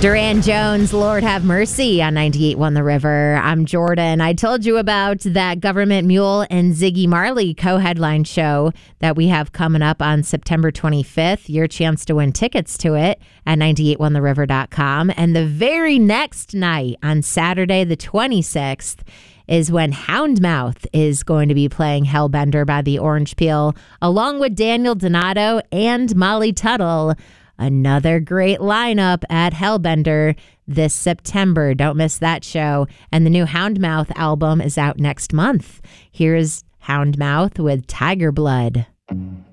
Duran Jones, Lord Have Mercy on 98.1 The River. I'm Jordan. I told you about that Government Mule and Ziggy Marley co-headline show that we have coming up on September 25th. Your chance to win tickets to it at 981theriver.com. And the very next night, on Saturday the 26th, is when Houndmouth is going to be playing Hellbender by the Orange Peel, along with Daniel Donato and Molly Tuttle. Another great lineup at Hellbender this September. Don't miss that show. And the new Houndmouth album is out next month. Here's Houndmouth with Tiger Blood.